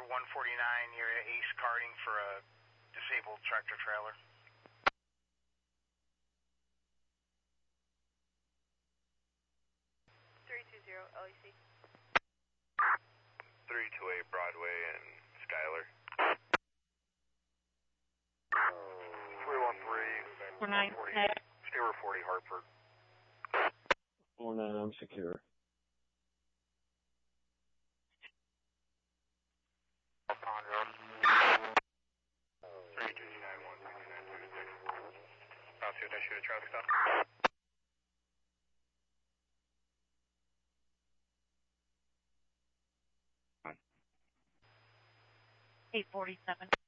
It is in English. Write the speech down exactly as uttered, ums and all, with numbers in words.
one forty-nine near Ace Karting for a disabled tractor trailer. three two zero L E C. three two eight Broadway and Skyler. three one three, one forty, Steamer forty Hartford. four nine, I'm secure. three two nine one six nine two six. I'll see if I shoot a traffic stop. eight forty-seven.